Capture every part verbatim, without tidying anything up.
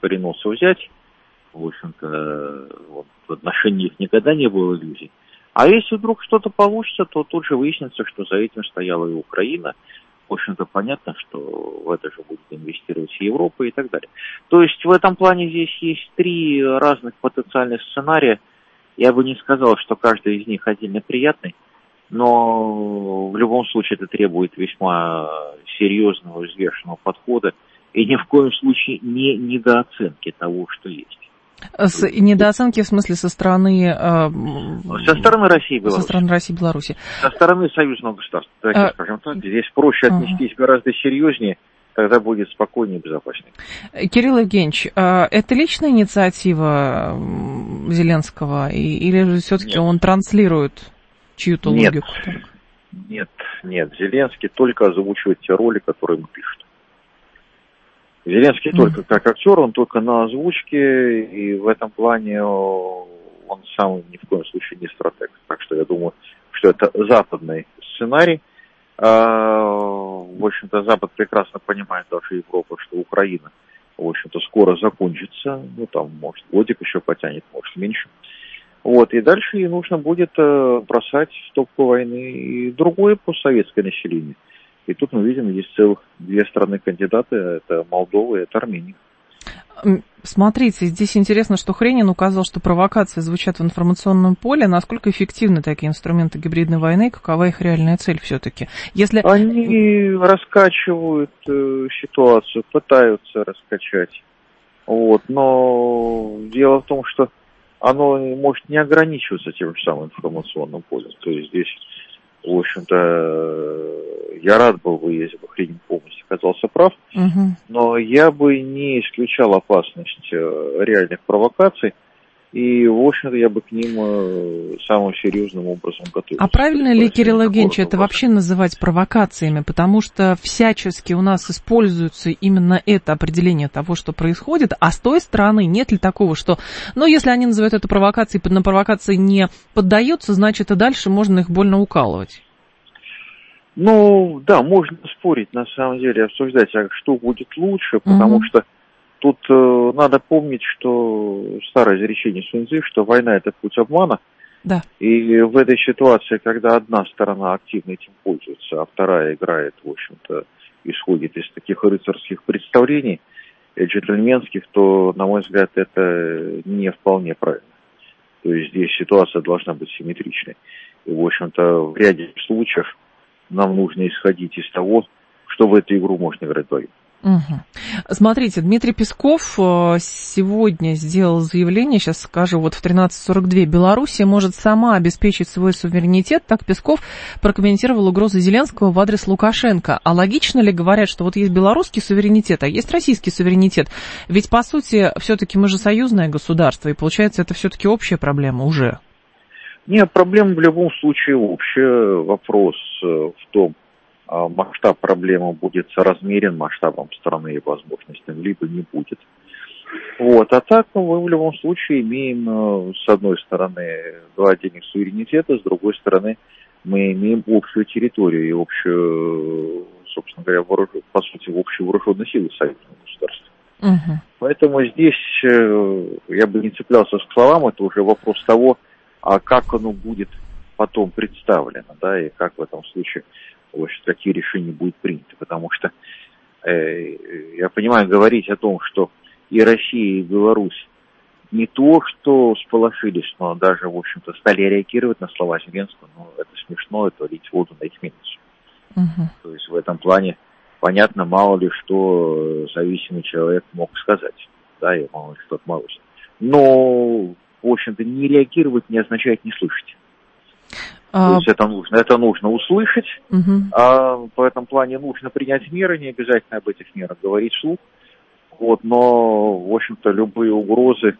ринуться взять. В общем-то, вот, в отношении их никогда не было иллюзий. А если вдруг что-то получится, то тут же выяснится, что за этим стояла и Украина. В общем-то, понятно, что в это же будет инвестировать и Европа и так далее. То есть в этом плане здесь есть три разных потенциальных сценария. Я бы не сказал, что каждый из них отдельно приятный, но в любом случае это требует весьма серьезного, взвешенного подхода и ни в коем случае не недооценки того, что есть. С, недооценки в смысле со стороны... Э, со стороны России и Беларуси. Со стороны России и Беларуси. Со стороны союзного государства. Давайте а, скажем так, здесь проще а, отнестись а. гораздо серьезнее, тогда будет спокойнее и безопаснее. Кирилл Евгеньевич, это личная инициатива Зеленского, или же все-таки он транслирует чью-то нет. логику? Нет, нет, Зеленский только озвучивает те роли, которые ему пишут. Зеленский mm. только как актер, он только на озвучке, и в этом плане он сам ни в коем случае не стратег. Так что я думаю, что это западный сценарий. В общем-то, Запад прекрасно понимает, даже Европа, что Украина, в общем-то, скоро закончится. Ну, там, может, годик еще потянет, может, меньше. Вот, и дальше ей нужно будет бросать в топку войны и другое постсоветское население. И тут мы видим, есть целых две страны-кандидаты, это Молдова и это Армения. Смотрите, здесь интересно, что Хренин указал, что провокации звучат в информационном поле. Насколько эффективны такие инструменты гибридной войны, какова их реальная цель все-таки? Если... Они раскачивают э, ситуацию, пытаются раскачать. Вот, но дело в том, что оно может не ограничиваться тем же самым информационным полем. То есть здесь... В общем-то, я рад был бы, если бы Хренин полностью оказался прав, угу. но я бы не исключал опасность реальных провокаций, и, в общем-то, я бы к ним самым серьезным образом готовился. А правильно ли, Кирилл Евгеньевич, это вообще называть провокациями? Потому что всячески у нас используется именно это определение того, что происходит, а с той стороны нет ли такого, что, ну, если они называют это провокацией, на провокации не поддаются, значит, и дальше можно их больно укалывать? Ну, да, можно спорить, на самом деле, обсуждать, а что будет лучше, потому угу. что тут э, надо помнить, что старое изречение Сунь Цзы, что война – это путь обмана. Да. И в этой ситуации, когда одна сторона активно этим пользуется, а вторая играет, в общем-то, исходит из таких рыцарских представлений, джентльменских, то, на мой взгляд, это не вполне правильно. То есть здесь ситуация должна быть симметричной. И, в общем-то, в ряде случаев нам нужно исходить из того, что в эту игру можно играть вдвоем. Угу. Смотрите, Дмитрий Песков сегодня сделал заявление, сейчас скажу, вот в тринадцать сорок два, Белоруссия может сама обеспечить свой суверенитет, так Песков прокомментировал угрозы Зеленского в адрес Лукашенко. А логично ли говорят, что вот есть белорусский суверенитет, а есть российский суверенитет? Ведь, по сути, все-таки мы же союзное государство, и получается, это все-таки общая проблема уже. Нет, проблема в любом случае общая. Вопрос в том, масштаб проблемы будет соразмерен масштабом страны и возможностям, либо не будет. Вот. А так мы в любом случае имеем, с одной стороны, два отдельных суверенитета, с другой стороны, мы имеем общую территорию и общую, собственно говоря, вооруж... по сути, общую вооруженную силу союзного государства. Угу. Поэтому здесь я бы не цеплялся к словам, это уже вопрос того, а как оно будет потом представлено, да, и как в этом случае, в общем, какие решения будут приняты, потому что э, я понимаю, говорить о том, что и Россия, и Беларусь не то, что сполошились, но даже, в общем-то, стали реагировать на слова Зеленского, ну, это смешно, это лить воду на их мельницу. Uh-huh. То есть в этом плане, понятно, мало ли что зависимый человек мог сказать, да, и мало ли что отмолвился. Но, в общем-то, не реагировать не означает не слышать. Uh-huh. То есть это нужно, это нужно услышать, uh-huh. а в этом плане нужно принять меры, не обязательно об этих мерах говорить вслух. Вот, но, в общем-то, любые угрозы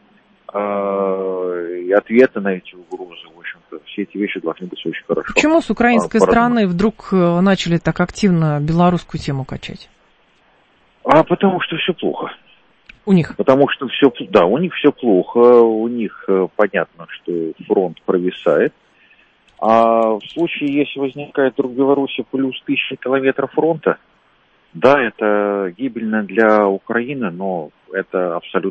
э, и ответы на эти угрозы, в общем-то, все эти вещи должны быть очень хорошо. Почему с украинской а, стороны вдруг начали так активно белорусскую тему качать? А потому что все плохо. У них? Потому что все, да, у них все плохо, у них понятно, что фронт провисает. А в случае, если возникает вдруг в Беларуси плюс тысяча километров фронта, да, это гибельно для Украины, но это абсолютно